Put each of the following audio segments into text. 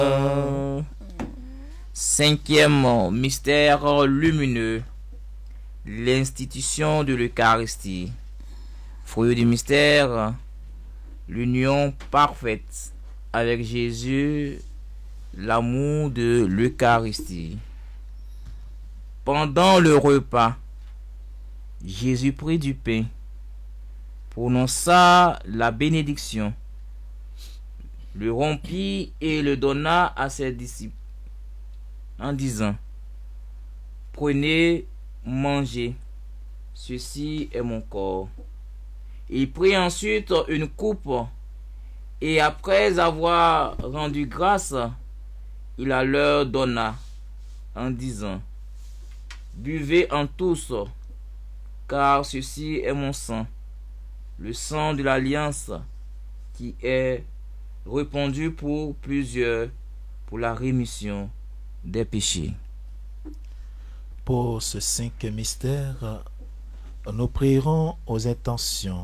Cinquième mystère lumineux, l'institution de l'Eucharistie. Fruit du mystère, l'union parfaite avec Jésus, l'amour de l'Eucharistie. Pendant le repas, Jésus prit du pain, prononça la bénédiction, le rompit et le donna à ses disciples en disant: Prenez, mangez, ceci est mon corps. Il prit ensuite une coupe et après avoir rendu grâce, il la leur donna en disant: Buvez en tous, car ceci est mon sang, le sang de l'alliance qui est répandu pour plusieurs pour la rémission des péchés. Pour ce cinquième mystère, nous prierons aux intentions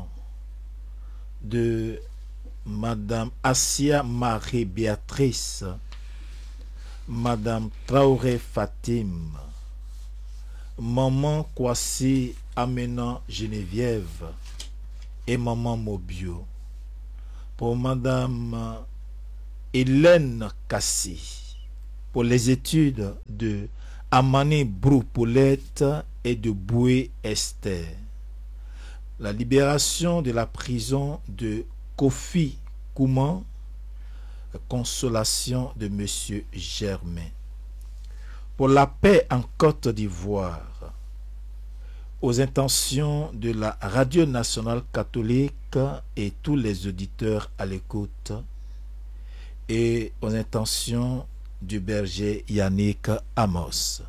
de Madame Assia Marie Béatrice, Madame Traoré Fatim, Maman Kwasi Amenant Geneviève et Maman Mobio. Pour Madame Hélène Kassi, pour les études de Amani Brou Paulette et de Boué Esther. La libération de la prison de Kofi Kouman, consolation de Monsieur Germain. Pour la paix en Côte d'Ivoire, aux intentions de la Radio Nationale Catholique et tous les auditeurs à l'écoute, et aux intentions du berger Yannick Amos.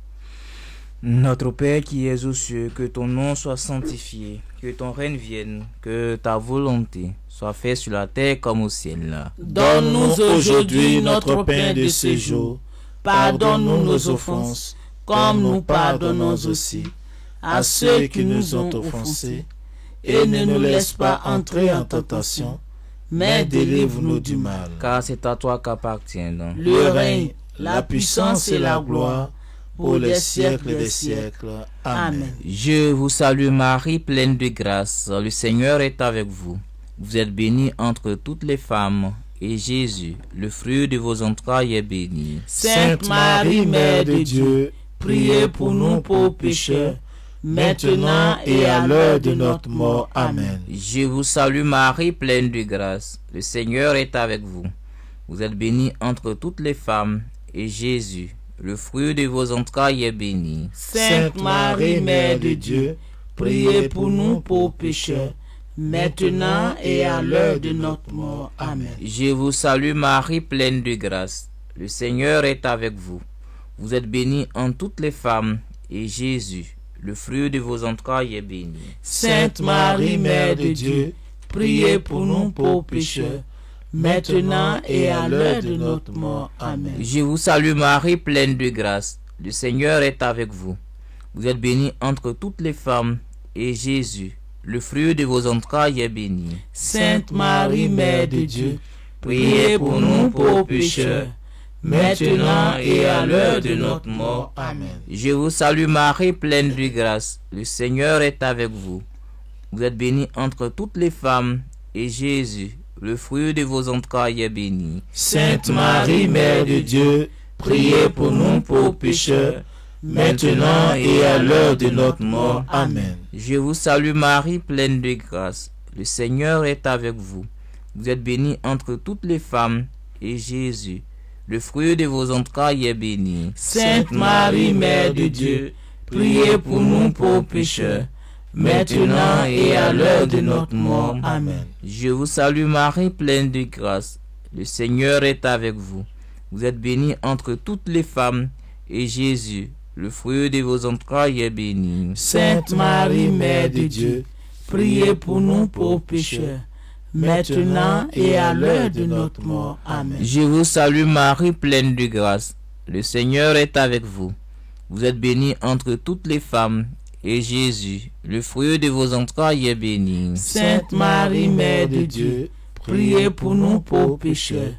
Notre Père qui es aux cieux, que ton nom soit sanctifié, que ton règne vienne, que ta volonté soit faite sur la terre comme au ciel. Donne-nous aujourd'hui notre pain de ce jour. Pardonne-nous nos offenses, comme nous pardonnons aussi à ceux qui nous ont offensés. Et ne nous laisse pas entrer en tentation, mais délivre-nous du mal. Car c'est à toi qu'appartiennent le règne, la puissance et la gloire, pour les siècles des siècles. Amen. Je vous salue Marie, pleine de grâce. Le Seigneur est avec vous. Vous êtes bénie entre toutes les femmes, et Jésus, le fruit de vos entrailles, est béni. Sainte Marie, Mère de Dieu, priez pour nous pauvres pécheurs, maintenant et à l'heure de notre mort. Amen. Je vous salue Marie, pleine de grâce. Le Seigneur est avec vous. Vous êtes bénie entre toutes les femmes, et Jésus, le fruit de vos entrailles, est béni. Sainte Marie, Mère de Dieu, priez pour nous pauvres pécheurs, maintenant et à l'heure de notre mort. Amen. Je vous salue Marie, pleine de grâce. Le Seigneur est avec vous. Vous êtes bénie entre toutes les femmes, et Jésus, le fruit de vos entrailles, est béni. Sainte Marie, Mère de Dieu, priez pour nous pauvres pécheurs, maintenant et à l'heure de notre mort. Amen. Je vous salue Marie, pleine de grâce. Le Seigneur est avec vous. Vous êtes bénie entre toutes les femmes, et Jésus, le fruit de vos entrailles, est béni. Sainte Marie, Mère de Dieu, priez pour nous pauvres pécheurs, maintenant et à l'heure de notre mort. Amen. Je vous salue Marie, pleine de grâce. Le Seigneur est avec vous. Vous êtes bénie entre toutes les femmes, et Jésus, le fruit de vos entrailles, est béni. Sainte Marie, Mère de Dieu, priez pour nous pauvres pécheurs, maintenant et à l'heure de notre mort. Amen. Je vous salue Marie, pleine de grâce. Le Seigneur est avec vous. Vous êtes bénie entre toutes les femmes, et Jésus, le fruit de vos entrailles, est béni. Sainte Marie, Mère de Dieu, priez pour nous pauvres pécheurs, maintenant et à l'heure de notre mort. Amen. Je vous salue Marie, pleine de grâce. Le Seigneur est avec vous. Vous êtes bénie entre toutes les femmes, et Jésus, le fruit de vos entrailles, est béni. Sainte Marie, Mère de Dieu, priez pour nous pauvres pécheurs, maintenant et à l'heure de notre mort. Amen. Je vous salue Marie, pleine de grâce. Le Seigneur est avec vous. Vous êtes bénie entre toutes les femmes, et Jésus, le fruit de vos entrailles, est béni. Sainte Marie, Mère de Dieu, priez pour nous pauvres pécheurs,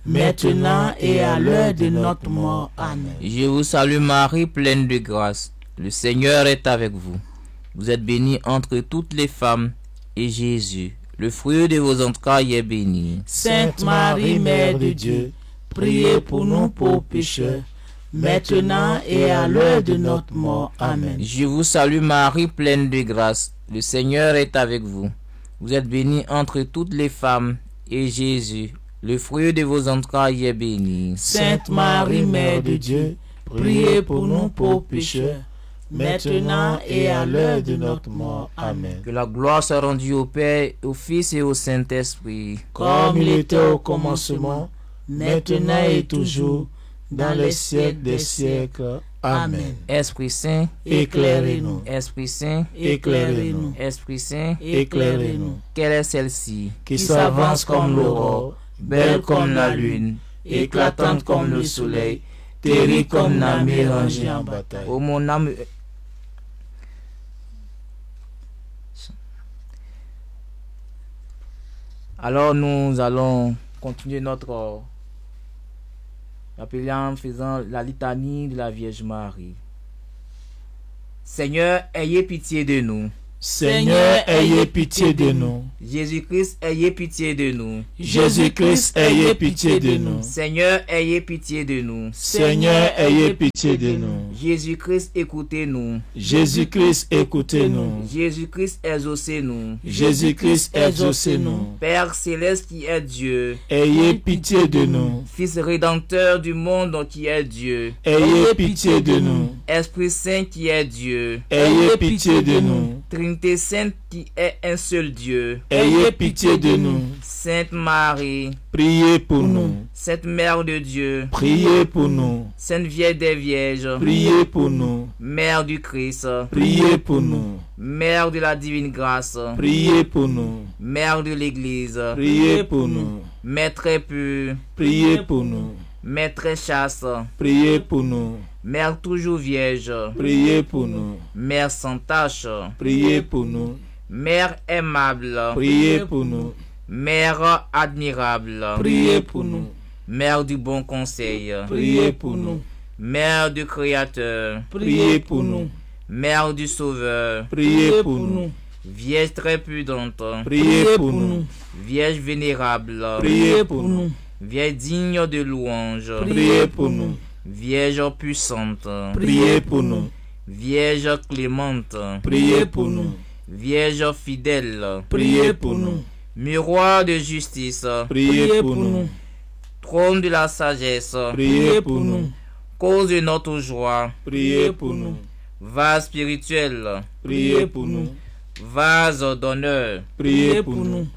maintenant et à l'heure de notre mort. Amen. Je vous salue Marie, pleine de grâce. Le Seigneur est avec vous. Vous êtes bénie entre toutes les femmes, et Jésus, le fruit de vos entrailles, est béni. Sainte Marie, Mère de Dieu, priez pour nous pauvres pécheurs, maintenant et à l'heure de notre mort. Amen. Je vous salue Marie, pleine de grâce. Le Seigneur est avec vous. Vous êtes bénie entre toutes les femmes, et Jésus, le fruit de vos entrailles, est béni. Sainte Marie, Mère de Dieu, priez pour nous pauvres pécheurs, maintenant et à l'heure de notre mort. Amen. Que la gloire soit rendue au Père, au Fils et au Saint-Esprit. Comme il était au commencement, maintenant et toujours, dans les siècles des siècles. Amen. Esprit Saint, éclairez-nous. Esprit Saint, éclairez-nous. Esprit Saint, éclairez-nous. Quelle est celle-ci qui s'avance comme l'aurore, belle comme la lune, éclatante comme le soleil, terrible comme l'armée rangée en bataille. Ô mon âme, alors nous allons continuer notre appel en faisant la litanie de la Vierge Marie. Seigneur, ayez pitié de nous. Seigneur, ayez pitié de nous. Jésus-Christ, ayez pitié de nous. Jésus-Christ, ayez pitié de nous. Seigneur, ayez pitié de nous. Seigneur, ayez pitié de nous. Jésus-Christ, écoutez-nous. Jésus-Christ, écoutez-nous. Jésus-Christ, exaucez-nous. Jésus-Christ, exaucez-nous. Père céleste qui est Dieu, Ayez pitié de nous. Fils rédempteur du monde qui est Dieu, Ayez pitié de nous. Esprit Saint qui est Dieu, Ayez pitié de nous. Trinité Sainte qui est un seul Dieu, Ayez pitié de nous. Sainte Marie, Priez pour nous. Sainte Mère de Dieu, Priez pour nous. Sainte Vierge des Vierges, Priez pour nous. Mère du Christ, Priez pour nous. Mère de la divine grâce, Priez pour nous. Mère de l'Église, Priez pour nous. Mère très pure, Priez pour nous. Mère très chaste, Priez pour nous. Mère toujours vierge, Priez pour nous. Mère sans tache, Priez pour nous. Mère aimable, Priez pour nous. Mère admirable, Priez pour nous. Mère du bon conseil, Priez pour nous. Mère du Créateur, Priez pour nous. Mère du Sauveur, Priez pour nous. Vierge très prudente, Priez pour nous. Vierge vénérable, Priez pour nous. Vierge digne de louange, Priez pour nous. Vierge puissante, Priez pour nous. Vierge clémente, Priez pour nous. Vierge fidèle, Priez pour nous. miroir de justice, Priez pour nous. trône de la sagesse, Priez pour nous. cause de notre joie, Priez pour nous. vase spirituel, Priez pour nous. vase d'honneur, Priez pour nous.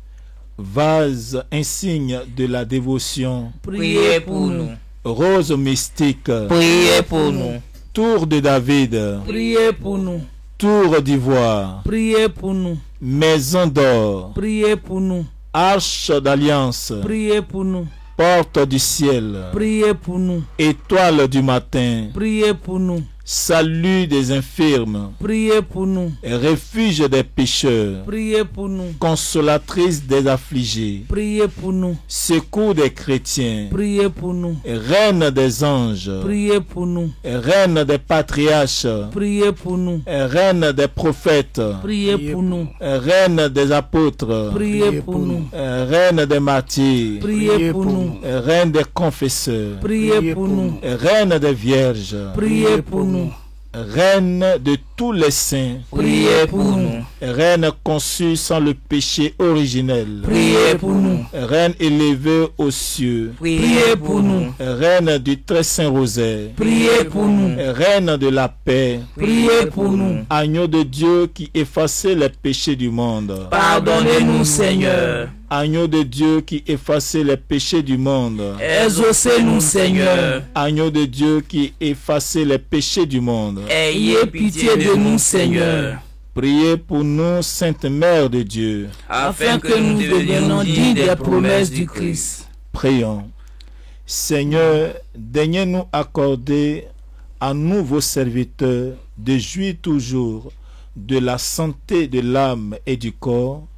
Vase, insigne de la dévotion. priez pour nous, Rose mystique. priez pour nous, Tour de David. Priez pour nous. Tour d'ivoire. Priez pour nous. Maison d'or. Priez pour nous. Arche d'alliance. Priez pour nous. Porte du ciel. Priez pour nous. Étoile du matin. Priez pour nous. Salut des infirmes. Priez pour nous. Refuge des pécheurs. Priez pour nous. Consolatrice des affligés. Priez pour nous. Secours des chrétiens. Priez pour nous. Reine des anges. Priez pour nous. Reine des patriarches. Priez pour nous. Reine des prophètes. Priez pour nous. Reine des apôtres. Priez pour nous. Reine des martyrs. Priez pour nous. Reine des confesseurs. Priez pour nous. Reine des vierges. Priez pour nous. Reine de tous les saints. priez pour nous, Reine conçue sans le péché originel. Priez pour nous. Reine élevée aux cieux. priez pour nous, Reine du très saint rosaire. Priez pour nous. Reine de la paix. Priez pour nous. Agneau de Dieu qui effaçait les péchés du monde. Pardonnez-nous, Seigneur. Agneau de Dieu qui effaçait les péchés du monde. Exaucez-nous, Seigneur. Agneau de Dieu qui effaçait les péchés du monde. Ayez pitié de nous, Seigneur, Priez pour nous, Sainte Mère de Dieu. afin que nous devenions dignes des promesses du Christ. Prions. Seigneur, daignez nous accorder à nous, vos serviteurs, de jouir toujours de la santé de l'âme et du corps,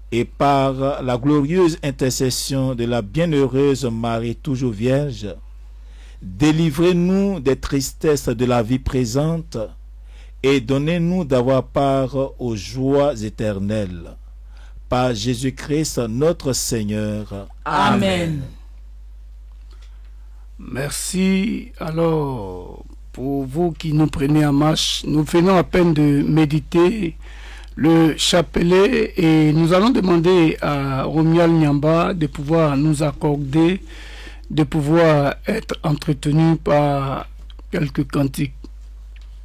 et par la glorieuse intercession de la bienheureuse Marie toujours Vierge, délivrez-nous des tristesses de la vie présente et donnez-nous d'avoir part aux joies éternelles. Par Jésus-Christ notre Seigneur. Amen. Merci. Alors, pour vous qui nous prenez en marche, nous venons à peine de méditer le chapelet et nous allons demander à Romuald Nyamba de pouvoir nous accorder, de pouvoir être entretenu par quelques cantiques.